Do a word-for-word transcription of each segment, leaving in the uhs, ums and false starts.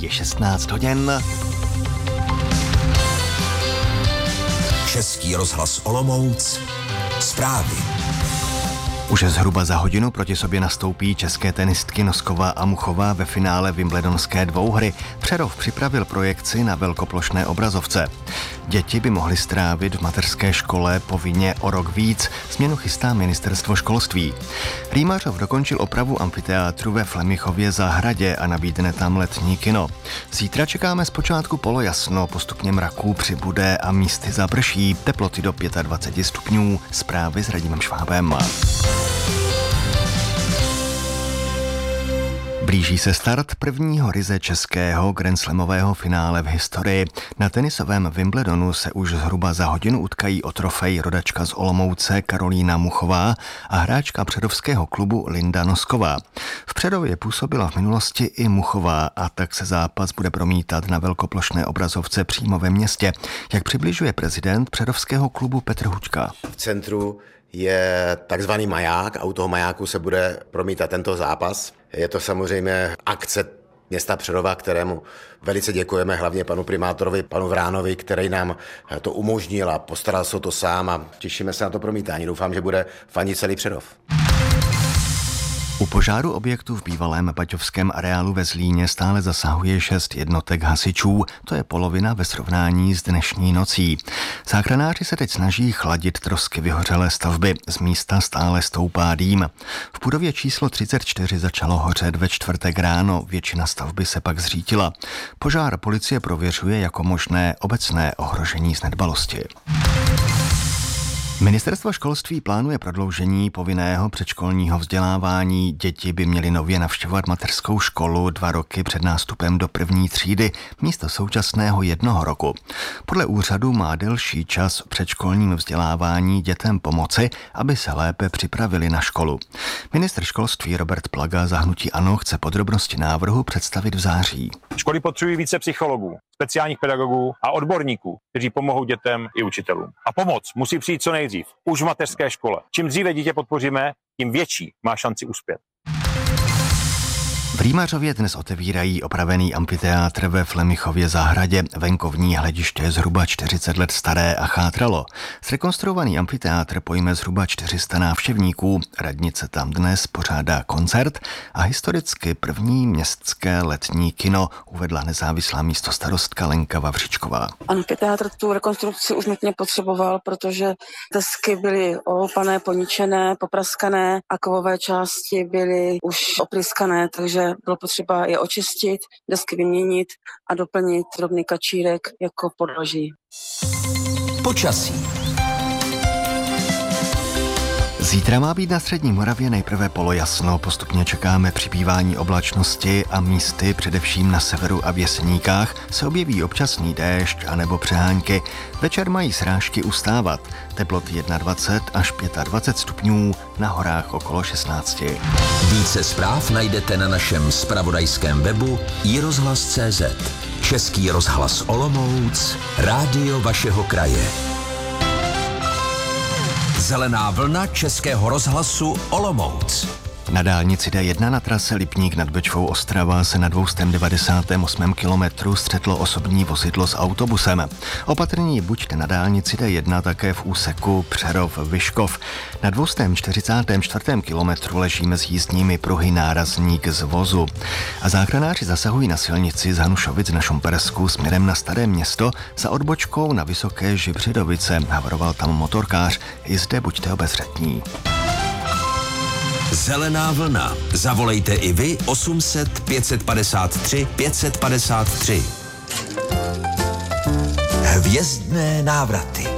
Je šestnáct hodin. Český rozhlas Olomouc. Zprávy. Už zhruba za hodinu proti sobě nastoupí české tenistky Nosková a Muchová ve finále wimbledonské dvouhry. Přerov připravil projekci na velkoplošné obrazovce. Děti by mohly strávit v mateřské škole povinně o rok víc. Změnu chystá ministerstvo školství. Rýmařov dokončil opravu amfiteátru ve Flemichově zahradě a nabídne tam letní kino. Zítra čekáme zpočátku polojasno, postupně mraků přibude a místy zaprší. Teploty do dvacet pět stupňů. Zprávy s Radimem Švábem. Blíží se start prvního ryze českého grandslamového finále v historii. Na tenisovém Wimbledonu se už zhruba za hodinu utkají o trofej rodačka z Olomouce Karolína Muchová a hráčka přerovského klubu Linda Nosková. V Přerově působila v minulosti i Muchová a tak se zápas bude promítat na velkoplošné obrazovce přímo ve městě, jak přibližuje prezident přerovského klubu Petr Hučka. V centru je takzvaný maják a u toho majáku se bude promítat tento zápas. Je to samozřejmě akce města Přerova, kterému velice děkujeme, hlavně panu primátorovi, panu Vránovi, který nám to umožnil a postaral se o to sám a těšíme se na to promítání. Doufám, že bude fandit celý Přerov. U požáru objektu v bývalém baťovském areálu ve Zlíně stále zasahuje šest jednotek hasičů, to je polovina ve srovnání s dnešní nocí. Záchranáři se teď snaží chladit trosky vyhořelé stavby, z místa stále stoupá dým. V budově číslo třicet čtyři začalo hořet ve čtvrtek ráno, většina stavby se pak zřítila. Požár policie prověřuje jako možné obecné ohrožení z nedbalosti. Ministerstvo školství plánuje prodloužení povinného předškolního vzdělávání. Děti by měly nově navštěvovat mateřskou školu dva roky před nástupem do první třídy místo současného jednoho roku. Podle úřadu má delší čas v předškolním vzdělávání dětem pomoci, aby se lépe připravili na školu. Ministr školství Robert Plaga za hnutí ANO chce podrobnosti návrhu představit v září. Školy potřebují více psychologů, speciálních pedagogů a odborníků, kteří pomohou dětem i učitelům. A pomoc musí přijít co nejdřív, už v mateřské škole. Čím dříve dítě podpoříme, tím větší má šanci uspět. V Rýmařově dnes otevírají opravený amfiteátr ve Flemichově zahradě. Venkovní hlediště je zhruba čtyřicet let staré a chátralo. Zrekonstruovaný amfiteátr pojme zhruba čtyři sta návštěvníků. Radnice tam dnes pořádá koncert a historicky první městské letní kino uvedla nezávislá místostarostka Lenka Vavřičková. Amfiteátr tu rekonstrukci už nutně potřeboval, protože desky byly olopané, poničené, popraskané a kovové části byly už opryskané, takže bylo potřeba je očistit, desky vyměnit a doplnit drobný kačírek jako podloží. Počasí. Zítra má být na střední Moravě nejprve polojasno, postupně čekáme přibývání oblačnosti a místy, především na severu a v Jeseníkách, se objeví občasný déšť anebo přehánky. Večer mají srážky ustávat, teploty dvacet jedna až dvacet pět stupňů, na horách okolo šestnáct. Více zpráv najdete na našem zpravodajském webu i rozhlas tečka cé zet. Český rozhlas Olomouc, rádio vašeho kraje. Zelená vlna Českého rozhlasu Olomouc. Na dálnici D jedna na trase Lipník nad Bečvou Ostrava se na dvě stě devadesát osm kilometrů střetlo osobní vozidlo s autobusem. Opatrní buďte na dálnici D jedna také v úseku Přerov-Vyškov. Na dvě stě čtyřicet čtyři kilometru leží mezi jízdními pruhy nárazník z vozu. A záchranáři zasahují na silnici z Hanušovic na Šumpersku směrem na Staré Město za odbočkou na Vysoké Žibřidovice. Havaroval tam motorkář. I zde buďte obezřetní. Zelená vlna. Zavolejte i vy osm set pět padesát tři pět padesát tři. Hvězdné návraty.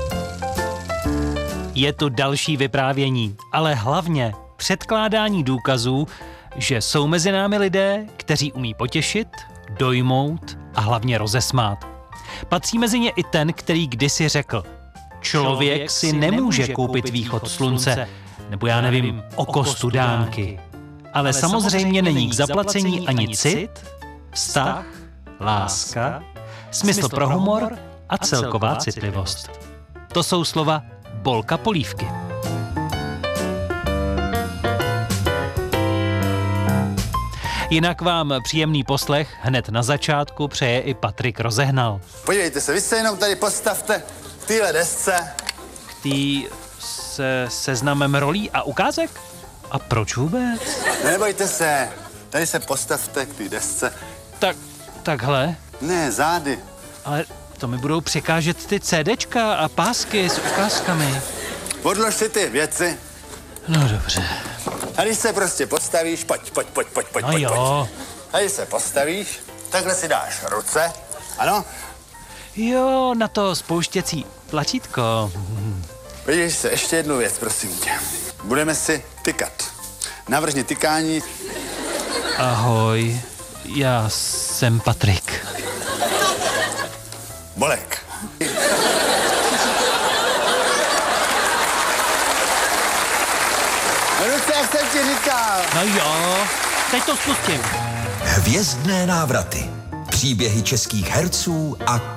Je tu další vyprávění, ale hlavně předkládání důkazů, že jsou mezi námi lidé, kteří umí potěšit, dojmout a hlavně rozesmát. Patří mezi ně i ten, který kdysi řekl: člověk si nemůže koupit východ slunce, nebo já nevím, oko studánky. Ale samozřejmě není k zaplacení ani cit, vztah, láska, smysl pro humor a celková citlivost. To jsou slova Bolka Polívky. Jinak vám příjemný poslech hned na začátku přeje i Patrik Rozehnal. Podívejte se, vy se jenom tady postavte v téhle desce. K tý se seznamem rolí a ukázek? A proč vůbec? Nebojte se, tady se postavte k té desce. Tak, takhle? Ne, zády. Ale to mi budou překážet ty CDčka a pásky s ukázkami. Odlož si ty věci. No dobře. Tady se prostě postavíš, pojď, pojď, pojď, pojď, pojď, No pojď, jo. pojď. Tady se postavíš, takhle si dáš ruce, ano? Jo, na to spouštěcí tlačítko. Podívej se, ještě jednu věc, prosím tě. Budeme si tykat. Navrhni tykání. Ahoj, já jsem Patrik. Bolek. Ruce, jak jsem ti říkal. No jo, teď to spustím. Hvězdné návraty. Příběhy českých herců a